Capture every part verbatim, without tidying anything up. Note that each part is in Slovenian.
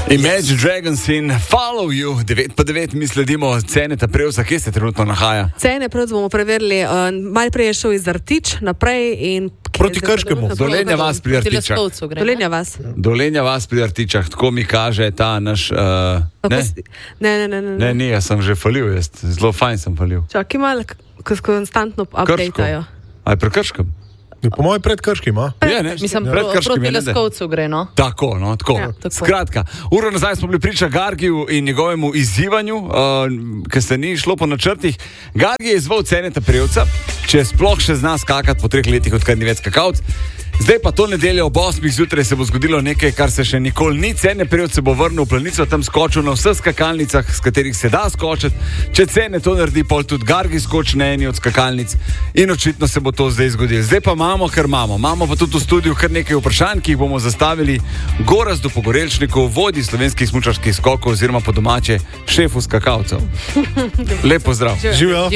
Imagine Dragons in Follow You, devet pa devet, mi sledimo Ceneta Prevca, kje se trenutno nahaja? Cene Prevc bomo preverili, uh, malo prej je šel iz Artič naprej in... Proti Krškemu. Dolenja vas pri Artičah. Dolenja vas. Dolenja vas pri Artičah, tako mi kaže ta naš... Uh, ne? ne, ne, ne, ne. Ne, ne, jaz sem že falil, jaz zelo fajn sem falil. Čakaj malo, ko konstantno updateo. Aj pri Krškem? Po mojem pred Krškim, a? Je, ne? Mislim, pred pro, Krškim proti Leskovcu gre, no? Tako, no, tako. Ja, tako. Skratka, uro nazaj smo bili priča Gargiju in njegovemu izzivanju, uh, ker se ni šlo po načrtih. Gargi je izval Ceneta Prevca, če sploh še zna skakati po treh letih, odkar ni več skakavc. Zdaj pa to nedeljo ob osmih zjutraj se bo zgodilo nekaj, kar se še nikoli ni. Cene Prevc se bo vrnil v planico, tam skočil na vseh skakalnicah, s katerih se da skočiti. Če Cene to naredi, pol tudi Gargi skoči na eni od skakalnic in očitno se bo to zdaj zgodilo. Zdaj pa imamo, kar imamo. Imamo pa tudi v studiu kar nekaj vprašanj, ki jih bomo zastavili Gorazdu Pogorelčniku, vodji slovenskih smučarskih skokov oziroma po domače šefu skakalcev. Lep pozdrav. Živijo.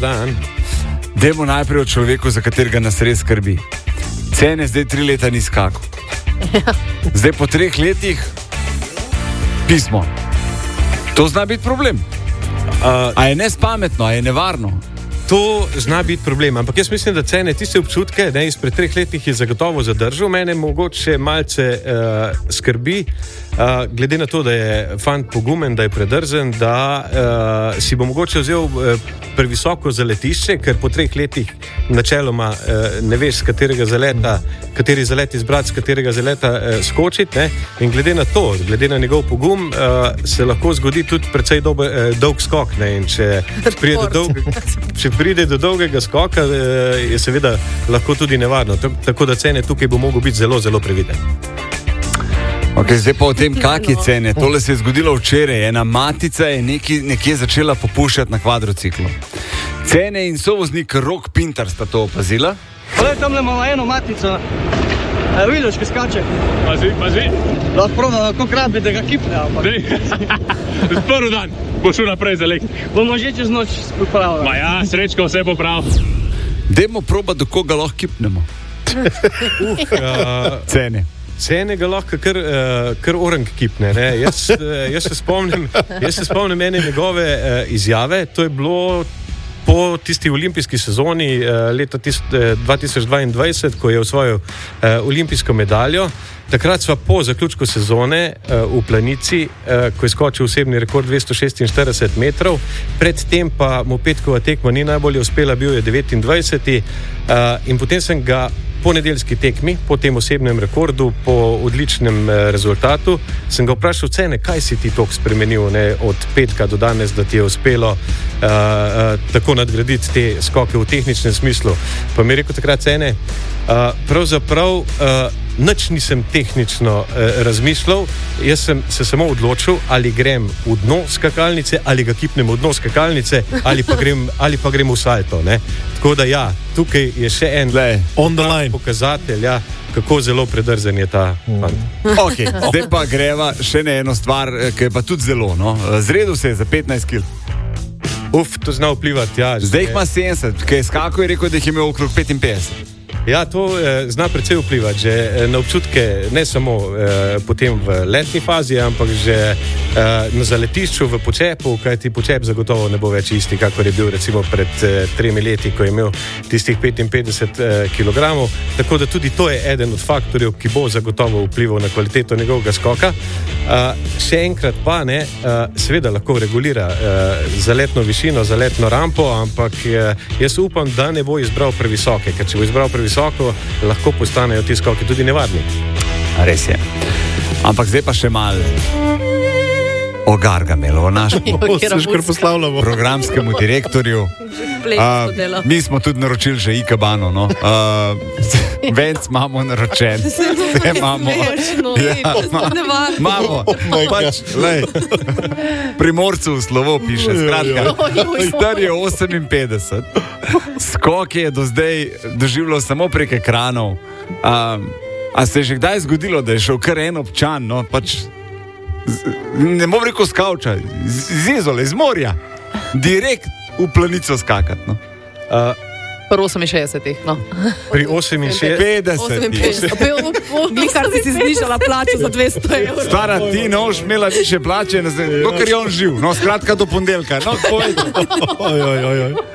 Dajmo najprej o človeku, za katerega nas res skrbi. Cene zdaj tri leta ni skakal. Zdaj po treh letih pismo. To zna biti problem. Uh, a je nespametno, a je nevarno? To zna biti problem, ampak jaz mislim, da Cene tiste občutke, ne, izpred treh letih je zagotovo zadržal. Mene mogoče malce uh, skrbi, uh, glede na to, da je fant pogumen, da je predrzen, da uh, si bo mogoče vzel uh, previsoko zaletišče, ker po treh letih načeloma uh, ne veš, z katerega zaleta, kateri zalet izbrati, z katerega zaleta uh, skočiti, ne, in glede na to, glede na njegov pogum, uh, se lahko zgodi tudi precej dobe, uh, dolg skok, ne, in če pride do dolg, če pride do dolgega skoka, je seveda lahko tudi nevarno. Tako da Cene tukaj bo mogel biti zelo, zelo previden. Okay, zdaj pa o tem, kak je Cene. Tole se je zgodilo včeraj. Ena matica je neki, nekje začela popuščati na kvadrociklu. Cene in sovoznik Rok Pintar sta to opazila. Zdaj tam imamo eno matico. E, vidiš, ki skače. Pazi, pazi. Lahko proba, koliko rabi, da ga kipne. Prvi dan bo šel naprej za lek. Bomo že čez noč popravili. Ma ja, srečko vse popravil. Dajmo proba, do koga lahko kipnemo. uh, uh, Cene. Cene ga lahko kar, uh, kar orang kipne. Ne? Jaz, uh, jaz, se spomnim, jaz se spomnim ene njegove uh, izjave. To je bilo po tisti olimpijski sezoni uh, leta tis, uh, dva tisoč dvaindvajset, ko je osvojil uh, olimpijsko medaljo. Takrat sva po zaključku sezone uh, v Planici, uh, ko je skočil osebni rekord dvesto šestinštirideset metrov, predtem pa mu petkova tekma ni najbolje uspela, bil je devetindvajseti Uh, in potem sem ga po nedeljski tekmi, po tem osebnem rekordu, po odličnem uh, rezultatu, sem ga vprašal, Cene, kaj si ti toliko spremenil, ne, od petka do danes, da ti je uspelo uh, uh, tako nadgraditi te skoke v tehničnem smislu. Pa mi je rekel takrat Cene, uh, pravzaprav uh, nič nisem tehnično eh, razmišljal, jaz sem se samo odločil, ali grem v dno skakalnice, ali ga kipnem v dno skakalnice, ali pa grem, ali pa grem v salto. Ne? Tako da ja, tukaj je še en on the line pokazatelj, ja, kako zelo predrzen je ta fant. Okay, zdaj pa greva še na eno stvar, ki je pa tudi zelo, no? Zredil se je za petnajst kilogramov. Uf, to zna vplivati, ja. Zdaj jih ima sedemdeset, ki je skakal in rekel, da jih je imel okrog petinpetdeset. Ja, to eh, zna precej vplivati, že eh, na občutke, ne samo eh, potem v letni fazi, ampak že eh, na zaletišču, v počepu, kajti počep zagotovo ne bo več isti, kakor je bil recimo pred eh, tremi leti, ko je imel tistih petinpetdeset eh, kilogramov. Tako da tudi to je eden od faktorjev, ki bo zagotovo vplival na kvaliteto njegovega skoka. Eh, še enkrat pa ne, eh, seveda lahko regulira eh, zaletno višino, zaletno rampo, ampak eh, jaz upam, da ne bo izbral previsoke, ker če bo izbral previsoke, visoko, lahko postanejo ti skoki tudi nevarni. Res je. Ampak zdaj pa še malo o Gargamelu, o našem programskemu direktorju. Uh, mi smo tudi naročili že ikebano, no. Uh, venc imamo naročen. Vse imamo. Ja, imamo. Pač, lej, Primorcu v slovo piše, skratka. Star je oseminpetdeset. Skok je do zdaj doživljal samo prek ekranov. Um, a se je že kdaj zgodilo, da je šel kar en občan, no, pač z, ne bom rekel z kavča, z, z Izole, iz morja, direkt v Planico skakati, no. Uh, Pri oseminšestdesetih, no. Pri oseminšestdesetih. petdeset. Nikar si si znižala plačo za dvesto evrov. Stara, ti ne boš imela više plače, dokler je on živ. No, skratka do ponedeljka. No, Oj, oj, oj, oj.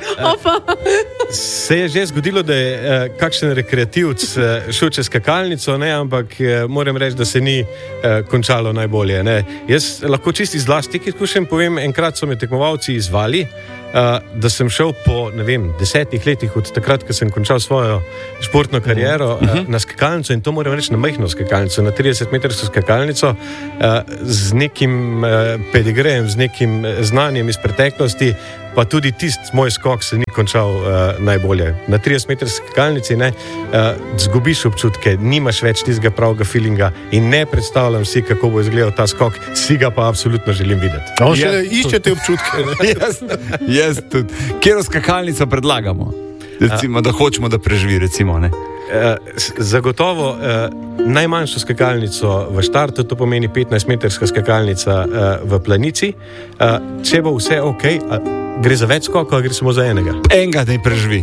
Se je že zgodilo, da je eh, kakšen rekreativc eh, šel čez skakalnico, ne, ampak eh, moram reči, da se ni eh, končalo najbolje. Ne. Jaz lahko čisti iz lastnih izkušenj povem, enkrat so me tekmovalci izvali, Uh, da sem šel po, ne vem, desetih letih od takrat, ko sem končal svojo športno kariero, uh, na skakalnico, in to moram reči na majhno skakalnico, na tridesetmetrsko skakalnico, uh, z nekim uh, pedigrejem, z nekim znanjem iz preteklosti, pa tudi tisti moj skok se ni končal uh, najbolje. Na tridesetmetrski skakalnici ne, uh, zgubiš občutke, nimaš več tistega pravega feelinga in ne predstavljam si, kako bo izgledal ta skok, si ga pa absolutno želim videti. On še iščete občutke. Ne? jaz, jaz tudi. Kjero skakalnico predlagamo? Recimo, da hočemo, da preživi, recimo, ne? Uh, zagotovo uh, najmanjšo skakalnico v štartu, to pomeni petnajstmetrska skakalnica uh, v planici. Uh, če bo vse ok, uh, gre za več skokov, ali gre samo za enega? Enega, da ji preživi.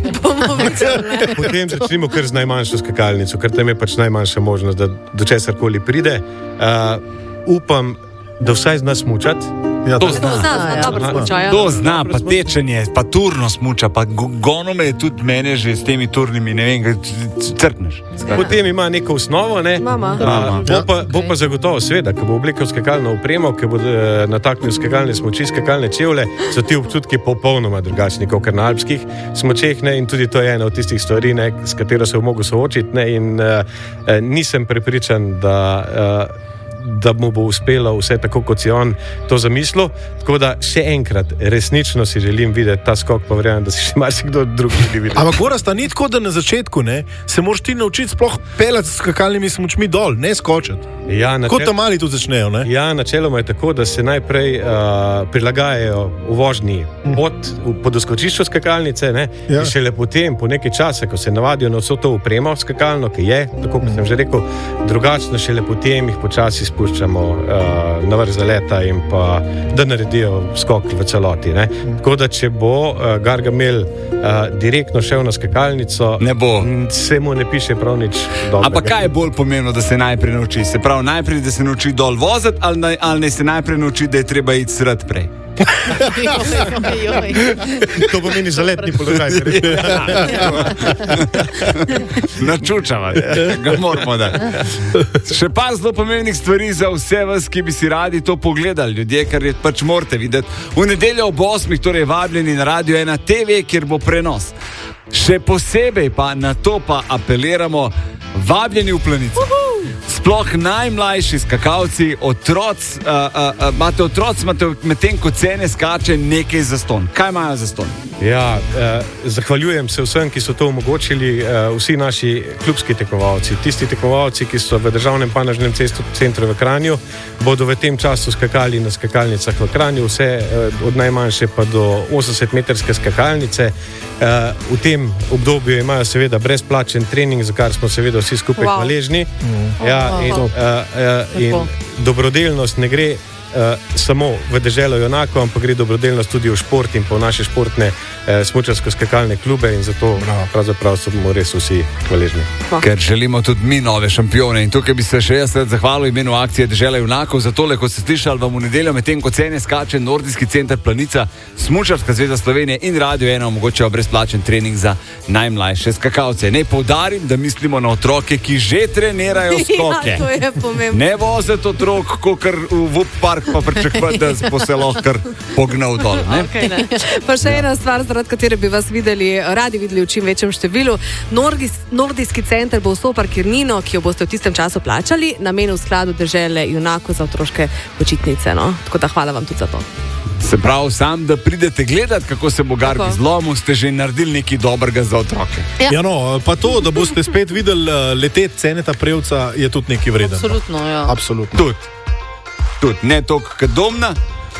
Potem začnimo kar z najmanjšo skakalnico, ker tam je pač najmanjša možnost, da do česarkoli pride. Uh, upam, da vsaj zna smučati. Ja, To to zna. Zna, dobro smuča, ja. To zna, pa tečenje, pa turno smuča, pa go- gonome je tudi mene že s temi turnimi, ne vem, kaj crkneš. Potem ima neko osnovo, ne? Mama. A, bo, pa, bo pa zagotovo, sveda, ko bo oblekel skakalno opremo, ko bo e, nataknil skakalne smuči, skakalne čevlje, so ti občutki popolnoma drugačni kot na alpskih smučeh, ne? In tudi to je ena od tistih stvari, ne, s katero se bo mogel soočiti, ne? In e, e, nisem prepričan, da e, da mu bo uspelo vse tako, kot si on to zamislil. Tako da še enkrat, resnično si želim videti ta skok, pa verjamem, da si še marsikdo drug želi videti. Ampak Gorazd, ni tako, da na začetku ne, se moraš ti naučiti sploh pelati s skakalnimi smučmi dol, ne skočiti. Ja, Kot načel, tam mali tudi začnejo, ne? ja, načeloma je tako, da se najprej uh, prilagajajo v vožnji pod, v, po doskočišču skakalnice, ne, Ja. in šele potem, po nekaj časa, ko se navadijo na vso to opremo skakalno, ki je, tako kot sem že rekel, drugačno, šele potem jih počasi spuščamo uh, na vrh zaleta in pa da naredijo skok v celoti. Ne. Tako da, če bo uh, Gargamel uh, direktno šel na skakalnico, Ne bo. m, se mu ne piše prav nič dobrega. Ampak kaj je bolj pomembno, da se najprej nauči? Se pravi, najprej, da se nauči dol voziti, ali, naj- ali ne se najprej nauči, da je treba iti srd prej? To pomeni zaletni položaj. Načučava, ga moramo dati. Še par zelo pomembnih stvari za vse vas, ki bi si radi to pogledali, ljudje, kar je pač morate videti. V nedeljo ob osmih, torej vabljeni na Radio ena T V, kjer bo prenos. Še posebej pa na to pa apeliramo, vabljeni v Planico. Sploh najmlajši skakalci, otroci, uh, uh, uh, imate otroci, imate medtem ko cene skače nekaj za ston. Kaj imajo za ston? Ja, eh, zahvaljujem se vsem, ki so to omogočili, eh, vsi naši klubski tekmovalci, tisti tekmovalci, ki so v državnem panožnem cestu, centru v Kranju, bodo v tem času skakali na skakalnicah v Kranju, vse eh, od najmanjše pa do osemdesetmetrske skakalnice. Eh, v tem obdobju imajo seveda brezplačen trening, za kar smo seveda vsi skupaj Wow. hvaležni. Ja, in, Wow. eh, eh, in Lepo. dobrodelnost ne gre Uh, samo v deželo junakov, ampak gre dobrodelnost tudi v šport in pa v naše športne uh, smučarsko-skakalne klube, in zato pravzaprav smo res vsi hvaležni. Ker želimo tudi mi nove šampione. In tukaj bi se še jaz rad zahvalil v imenu akcije Dežela junakov za tole, ko ste slišali, vam v nedeljo medtem ko cene skače Nordijski center Planica, Smučarska zveza Slovenije in Radio ena omogočajo brezplačen trening za najmlajše skakalce. Naj poudarim, da mislimo na otroke, ki že trenirajo skoke. Ja, to je pomembno. Ne voziti otrok, ko kar v vup park pa pričakovati, da bo se lahko kar pognal dol. Ne? Okay, ne. Pa še ena stvar, zaradi katere bi vas videli, radi videli v čim večjem številu. Nordis, Nordijski center bo vso parkirnino, ki jo boste v tistem času plačali, namenil skladu Dežele junakov za otroške počitnice. No? Tako da hvala vam tudi za to. Se pravi, sam, da pridete gledati, kako se bo Gargi Tako. zlomil, ste že naredili nekaj dobrega za otroke. Ja. Ja, no, pa to, da boste spet videli uh, letet Ceneta Prevca, je tudi nekaj vreden. Absolutno, ja. Absolutno. Tudi. Tud. Ne toliko kot domna,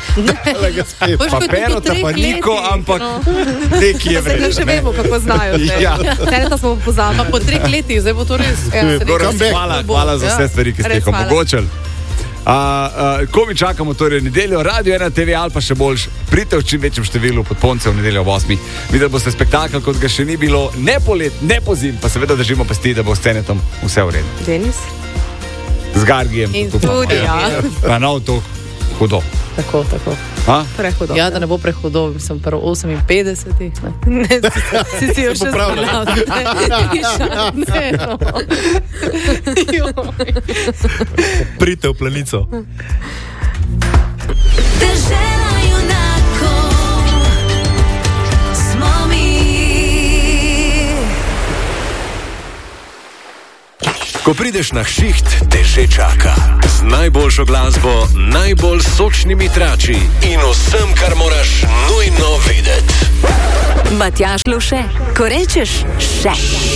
pa perota, pa niko, ampak neki je Zdaj vreden. že vemo, kako znajo. Ja. Ceneta smo pozabili. Po treh letih, zdaj bo to res. Ja. Gorazd, Comeback. hvala, hvala za vse stvari, ki ste Res jih hvala. omogočili. Uh, uh, ko mi čakamo, torej nedeljo, Radio ena te ve ali pa še boljš, pridite v čim večjem številu pod Ponce v nedeljo ob osmih. Videli boste spektakel, kot ga še ni bilo, ne polet, ne pozim, pa seveda držimo pesti, da bo s Cenetom vse v redu. Denis? Z Gargijem. In tudi, ja. Pa no, to hudo. Tako, tako. A? Prehudo. Ja, da ne bo prehudo, sem prvo oseminpetdesetih. Ne, si si jo še popravlja. spravljal. Pridite v Planico. Dežela junakov smo mi. Ko prideš na šiht, te že čaka. Z najboljšo glasbo, najbolj sočnimi trači in vsem, kar moraš nujno videti. Matjaž Lovše, ko rečeš še.